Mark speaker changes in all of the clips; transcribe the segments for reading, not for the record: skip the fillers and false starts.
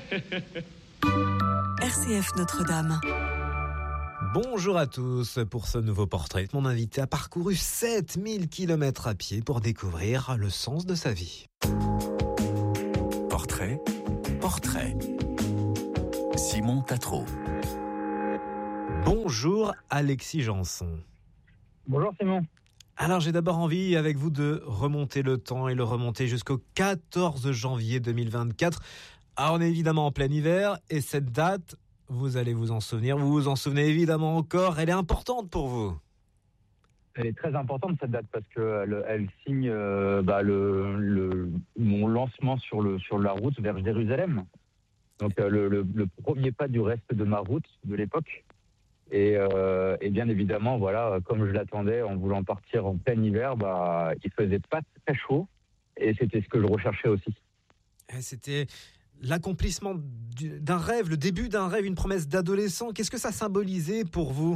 Speaker 1: RCF Notre-Dame.
Speaker 2: Bonjour à tous. Pour ce nouveau portrait, mon invité a parcouru 7000 km à pied pour découvrir le sens de sa vie.
Speaker 3: Portrait. Simon Tatro.
Speaker 2: Bonjour Alexis Janson.
Speaker 4: Bonjour Simon.
Speaker 2: Alors j'ai d'abord envie avec vous de remonter le temps et le remonter jusqu'au 14 janvier 2024. Alors on est évidemment en plein hiver et cette date, vous allez vous en souvenir, vous vous en souvenez évidemment encore, elle est importante pour vous.
Speaker 4: Elle est très importante cette date parce que elle signe mon lancement sur la route vers Jérusalem. Donc le premier pas du reste de ma route de l'époque. Et bien évidemment, voilà, comme je l'attendais en voulant partir en plein hiver, il faisait pas très chaud et c'était ce que je recherchais aussi.
Speaker 2: C'était l'accomplissement d'un rêve, le début d'un rêve, une promesse d'adolescent. Qu'est-ce que ça symbolisait pour vous ?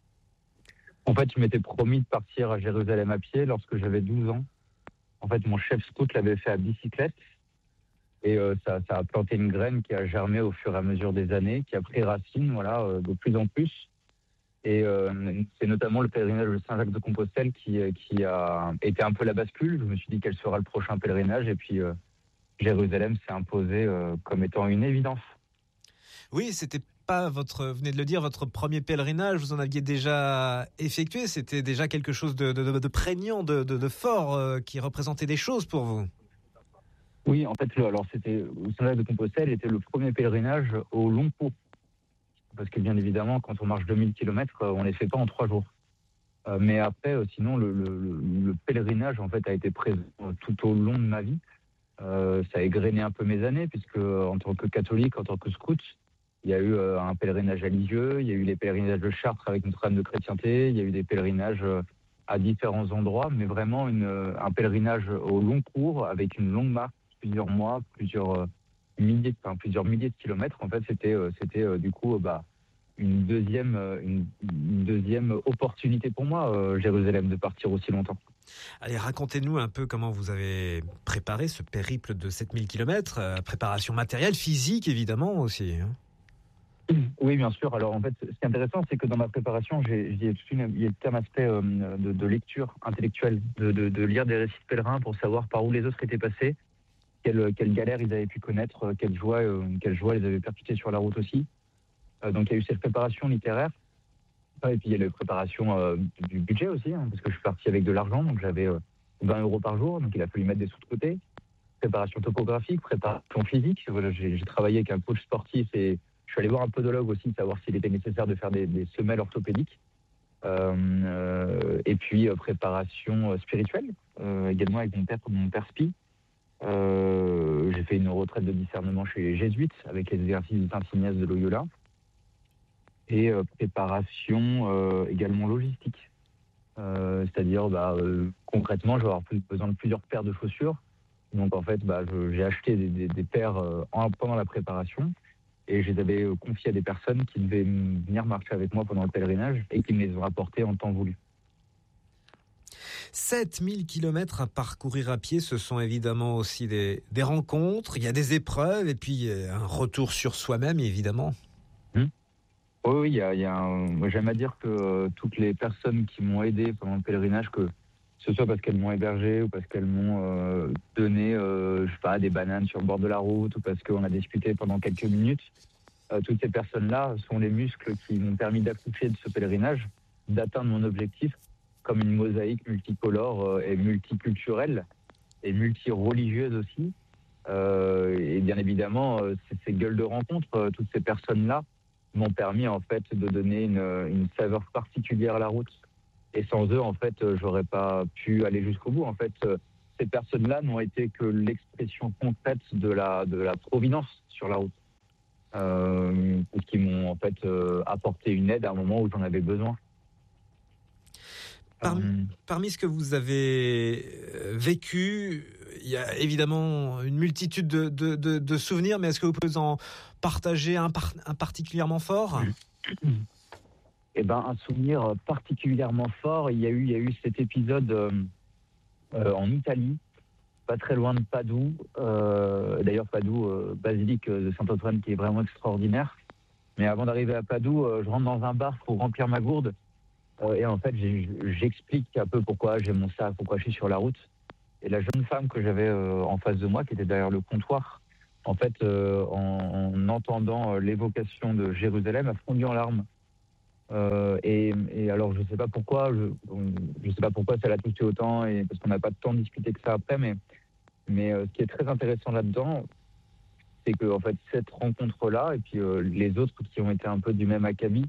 Speaker 4: En fait, je m'étais promis de partir à Jérusalem à pied lorsque j'avais 12 ans. En fait, mon chef scout l'avait fait à bicyclette. Et ça a planté une graine qui a germé au fur et à mesure des années, qui a pris racine, de plus en plus. Et c'est notamment le pèlerinage de Saint-Jacques-de-Compostelle qui a été un peu la bascule. Je me suis dit quel sera le prochain pèlerinage. Et puis Jérusalem s'est imposé comme étant une évidence.
Speaker 2: Oui, c'était pas vous venez de le dire, votre premier pèlerinage, vous en aviez déjà effectué. C'était déjà quelque chose de prégnant, de fort, qui représentait des choses pour vous.
Speaker 4: Oui, en fait, c'était Saint-Jacques-de-Compostelle était le premier pèlerinage au long cours. Parce que bien évidemment, quand on marche 2000 km, on ne les fait pas en 3 jours. Mais après, sinon, le pèlerinage en fait a été présent tout au long de ma vie. Ça a égrené un peu mes années, puisque en tant que catholique, en tant que scout, il y a eu un pèlerinage à Lisieux, il y a eu les pèlerinages de Chartres avec Notre-Dame de Chrétienté, il y a eu des pèlerinages à différents endroits, mais vraiment un pèlerinage au long cours avec une longue marche, plusieurs mois, plusieurs milliers de kilomètres. En fait, c'était du coup une deuxième opportunité pour moi, Jérusalem, de partir aussi longtemps.
Speaker 2: Allez, racontez-nous un peu comment vous avez préparé ce périple de 7000 km, préparation matérielle, physique évidemment aussi.
Speaker 4: Oui, bien sûr. Alors en fait, ce qui est intéressant, c'est que dans ma préparation, il y a tout un aspect de lecture intellectuelle, de lire des récits de pèlerins pour savoir par où les autres étaient passés, quelles galères ils avaient pu connaître, quelle joie ils avaient percuté sur la route aussi. Donc il y a eu cette préparation littéraire. Et puis il y a la préparation du budget aussi, parce que je suis parti avec de l'argent, donc j'avais 20 € par jour, donc il a fallu mettre des sous de côté. Préparation topographique, préparation physique. Voilà, j'ai travaillé avec un coach sportif et je suis allé voir un podologue aussi, savoir s'il était nécessaire de faire des semelles orthopédiques. Et puis préparation spirituelle, également avec mon père Spi. J'ai fait une retraite de discernement chez les jésuites avec les exercices de Saint Ignace de Loyola. Et préparation également logistique. C'est-à-dire, concrètement, je vais avoir besoin de plusieurs paires de chaussures. Donc, en fait, j'ai acheté des paires pendant la préparation et je les avais confiées à des personnes qui devaient venir marcher avec moi pendant le pèlerinage et qui me les ont apportées en temps voulu.
Speaker 2: 7000 km à parcourir à pied, ce sont évidemment aussi des rencontres, il y a des épreuves et puis un retour sur soi-même, évidemment.
Speaker 4: Oui, moi, j'aime à dire que toutes les personnes qui m'ont aidé pendant le pèlerinage, que ce soit parce qu'elles m'ont hébergé ou parce qu'elles m'ont donné, des bananes sur le bord de la route ou parce qu'on a discuté pendant quelques minutes, toutes ces personnes-là sont les muscles qui m'ont permis d'accoucher de ce pèlerinage, d'atteindre mon objectif comme une mosaïque multicolore et multiculturelle et multireligieuse aussi. Et bien évidemment, ces gueules de rencontre, toutes ces personnes-là, m'ont permis en fait de donner une saveur particulière à la route. Et sans eux, en fait, j'aurais pas pu aller jusqu'au bout. En fait, ces personnes-là n'ont été que l'expression concrète de la providence sur la route, qui m'ont en fait apporté une aide à un moment où j'en avais besoin.
Speaker 2: Parmi ce que vous avez vécu, il y a évidemment une multitude de souvenirs, mais est-ce que vous pouvez en partager un particulièrement fort ?
Speaker 4: Un souvenir particulièrement fort, il y a eu cet épisode en Italie pas très loin de Padoue. D'ailleurs, Padoue, basilique de Saint-Antoine, qui est vraiment extraordinaire. Mais avant d'arriver à Padoue, je rentre dans un bar pour remplir ma gourde. Et en fait, j'explique un peu pourquoi j'ai mon sac, pourquoi je suis sur la route. Et la jeune femme que j'avais en face de moi, qui était derrière le comptoir, en fait, en entendant l'évocation de Jérusalem, a fondu en larmes. Et alors, je sais pas pourquoi, je sais pas pourquoi ça l'a touché autant, et parce qu'on n'a pas tant discuté que ça après, mais ce qui est très intéressant là-dedans, c'est que en fait, cette rencontre-là, et puis les autres qui ont été un peu du même acabit,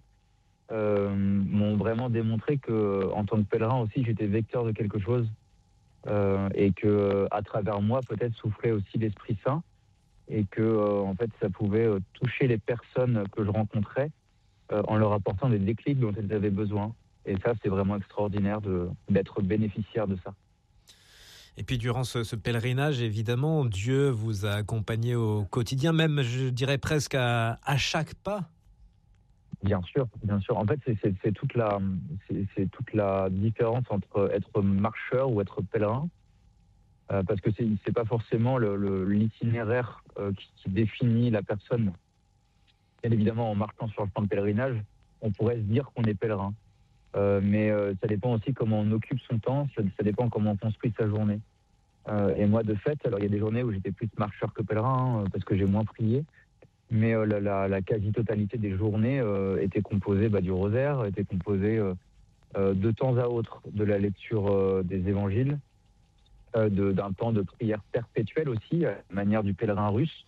Speaker 4: m'ont vraiment démontré que, en tant que pèlerin aussi, j'étais vecteur de quelque chose, et que à travers moi, peut-être soufflait aussi l'Esprit Saint, et que en fait, ça pouvait toucher les personnes que je rencontrais en leur apportant des déclics dont elles avaient besoin. Et ça, c'est vraiment extraordinaire d'être bénéficiaire de ça.
Speaker 2: Et puis durant ce pèlerinage, évidemment, Dieu vous a accompagné au quotidien, même je dirais presque à chaque pas.
Speaker 4: Bien sûr, bien sûr. En fait, c'est toute toute la différence entre être marcheur ou être pèlerin, parce que c'est pas forcément l'itinéraire qui définit la personne. Bien évidemment, en marchant sur le plan de pèlerinage, on pourrait se dire qu'on est pèlerin. Mais ça dépend aussi comment on occupe son temps, ça dépend comment on construit sa journée. Et moi, de fait, alors il y a des journées où j'étais plus marcheur que pèlerin, parce que j'ai moins prié, mais la quasi-totalité des journées était composée du rosaire, était composée de temps à autre de la lecture des évangiles, d'un temps de prière perpétuelle aussi, à la manière du pèlerin russe,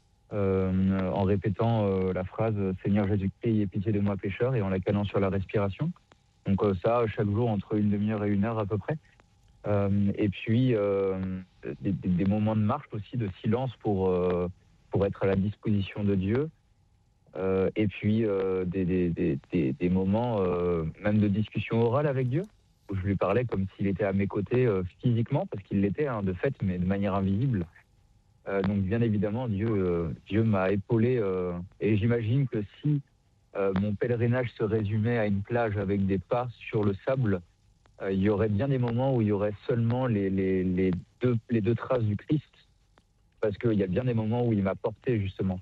Speaker 4: en répétant la phrase « Seigneur Jésus-Christ, ayez pitié de moi pécheur » et en la calant sur la respiration. Donc ça, chaque jour, entre une demi-heure et une heure à peu près. Et puis, des moments de marche aussi, de silence pour être à la disposition de Dieu. Et puis, des moments même de discussion orale avec Dieu, où je lui parlais comme s'il était à mes côtés physiquement, parce qu'il l'était de fait, mais de manière invisible. Donc, bien évidemment, Dieu m'a épaulé. Et j'imagine que si mon pèlerinage se résumait à une plage avec des pas sur le sable, il y aurait bien des moments où il y aurait seulement les deux traces du Christ, parce qu'il y a bien des moments où il m'a porté, justement.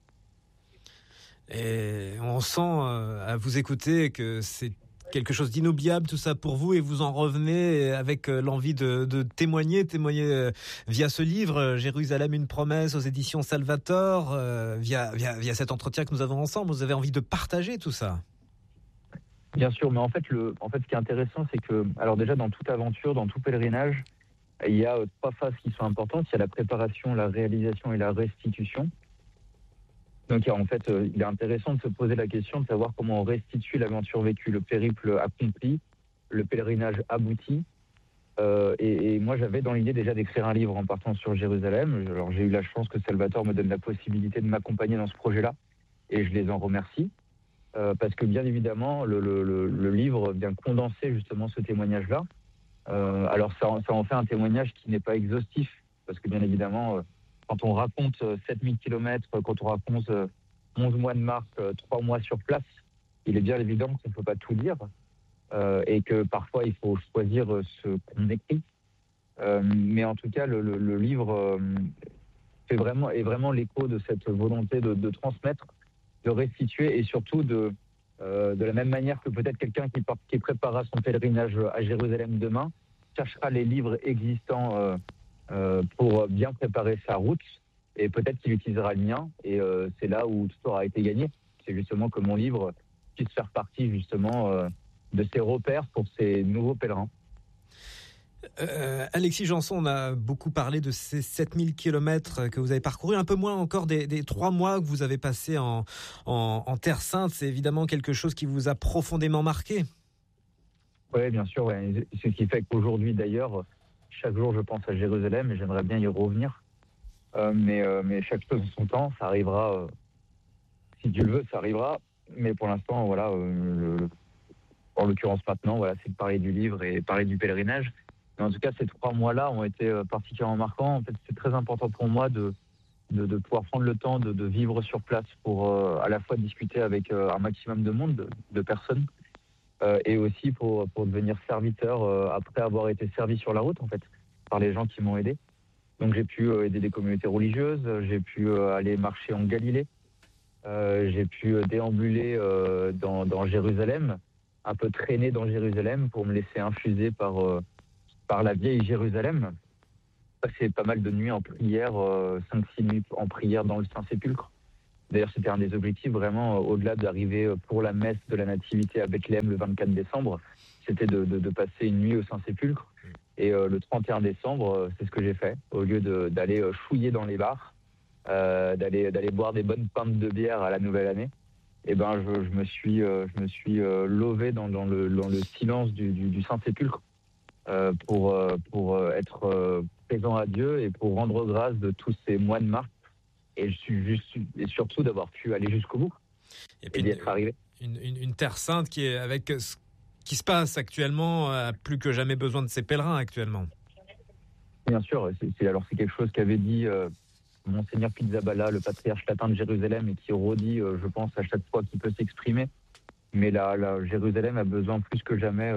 Speaker 2: Et on sent à vous écouter que c'est quelque chose d'inoubliable tout ça pour vous, et vous en revenez avec l'envie de témoigner via ce livre Jérusalem, une promesse, aux éditions Salvator, via cet entretien que nous avons ensemble. Vous avez envie de partager tout ça.
Speaker 4: Bien sûr, mais en fait, ce qui est intéressant, c'est que, alors déjà, dans toute aventure, dans tout pèlerinage, il y a trois phases qui sont importantes. Il y a la préparation, la réalisation et la restitution. Donc, en fait, il est intéressant de se poser la question de savoir comment on restitue l'aventure vécue, le périple accompli, le pèlerinage abouti. Et moi, j'avais dans l'idée déjà d'écrire un livre en partant sur Jérusalem. Alors, j'ai eu la chance que Salvatore me donne la possibilité de m'accompagner dans ce projet-là, et je les en remercie. Parce que bien évidemment, le livre vient condenser justement ce témoignage-là. Alors ça en fait un témoignage qui n'est pas exhaustif, parce que bien évidemment, quand on raconte 7000 km, quand on raconte 11 mois de marche, 3 mois sur place, il est bien évident qu'on ne peut pas tout dire, et que parfois il faut choisir ce qu'on écrit. Mais en tout cas, le livre est vraiment l'écho de cette volonté de transmettre, de restituer, et surtout de la même manière que peut-être quelqu'un qui préparera son pèlerinage à Jérusalem demain cherchera les livres existants pour bien préparer sa route, et peut-être qu'il utilisera le mien, et c'est là où tout aura été gagné. C'est justement que mon livre puisse faire partie justement de ces repères pour ces nouveaux pèlerins.
Speaker 2: Alexis Janson, on a beaucoup parlé de ces 7000 km que vous avez parcourus, un peu moins encore des 3 mois que vous avez passés en Terre Sainte. C'est évidemment quelque chose qui vous a profondément marqué.
Speaker 4: Oui, bien sûr. Ouais. Ce qui fait qu'aujourd'hui, d'ailleurs, chaque jour, je pense à Jérusalem et j'aimerais bien y revenir. Mais chaque chose en son temps, ça arrivera. Si Dieu le veut, ça arrivera. Mais pour l'instant, voilà, en l'occurrence maintenant, voilà, c'est de parler du livre et parler du pèlerinage. Mais en tout cas, ces 3 mois-là ont été particulièrement marquants. En fait, c'est très important pour moi de pouvoir prendre le temps de vivre sur place pour à la fois discuter avec un maximum de monde, de personnes, et aussi pour devenir serviteur après avoir été servi sur la route, en fait, par les gens qui m'ont aidé. Donc j'ai pu aider des communautés religieuses, j'ai pu aller marcher en Galilée, j'ai pu déambuler dans Jérusalem, un peu traîner dans Jérusalem pour me laisser infuser par la vieille Jérusalem. Passé pas mal de nuits en prière, 5-6 nuits en prière dans le Saint-Sépulcre. D'ailleurs, c'était un des objectifs vraiment, au-delà d'arriver pour la messe de la Nativité à Bethléem le 24 décembre, c'était de passer une nuit au Saint-Sépulcre. Et le 31 décembre, c'est ce que j'ai fait. Au lieu d'aller chouiller dans les bars, d'aller boire des bonnes pintes de bière à la nouvelle année, et ben je me suis lové dans le silence du Saint-Sépulcre pour être présent à Dieu et pour rendre grâce de tous ces mois de mars. Et et surtout d'avoir pu aller jusqu'au bout
Speaker 2: Et puis
Speaker 4: d'y être arrivé.
Speaker 2: Une terre sainte qui est avec ce qui se passe actuellement, a plus que jamais besoin de ses pèlerins actuellement.
Speaker 4: Bien sûr, c'est quelque chose qu'avait dit Monseigneur Pizzaballa, le patriarche latin de Jérusalem, et qui redit, je pense, à chaque fois qu'il peut s'exprimer. Mais la Jérusalem a besoin plus que jamais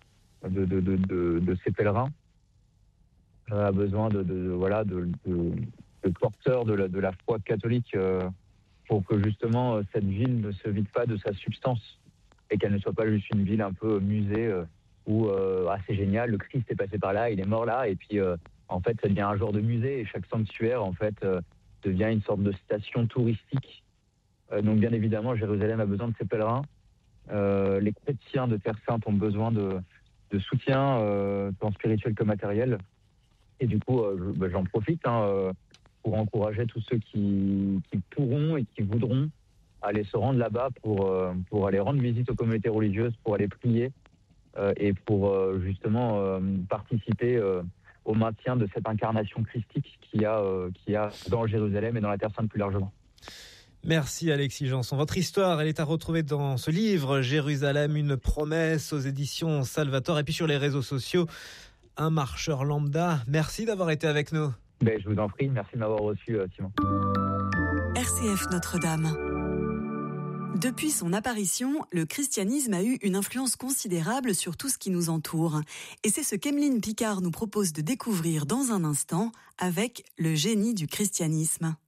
Speaker 4: de ses pèlerins, a besoin de porteurs de la foi catholique pour que justement cette ville ne se vide pas de sa substance et qu'elle ne soit pas juste une ville un peu musée où c'est génial, le Christ est passé par là, il est mort là, et puis en fait ça devient un genre de musée et chaque sanctuaire en fait devient une sorte de station touristique. Donc bien évidemment Jérusalem a besoin de ses pèlerins. Les chrétiens de Terre Sainte ont besoin de soutien tant spirituel que matériel. Et du coup, j'en profite pour encourager tous ceux qui pourront et qui voudront aller se rendre là-bas pour aller rendre visite aux communautés religieuses, pour aller prier et pour justement participer au maintien de cette incarnation christique qu'il y a dans Jérusalem et dans la Terre Sainte plus largement.
Speaker 2: Merci Alexis Janson. Votre histoire, elle est à retrouver dans ce livre, Jérusalem, une promesse, aux éditions Salvator, et puis sur les réseaux sociaux, Un marcheur lambda. Merci d'avoir été avec nous.
Speaker 4: Je vous en prie, merci de m'avoir reçu, Simon.
Speaker 1: RCF Notre-Dame. Depuis son apparition, le christianisme a eu une influence considérable sur tout ce qui nous entoure. Et c'est ce qu'Emeline Picard nous propose de découvrir dans un instant avec Le génie du christianisme.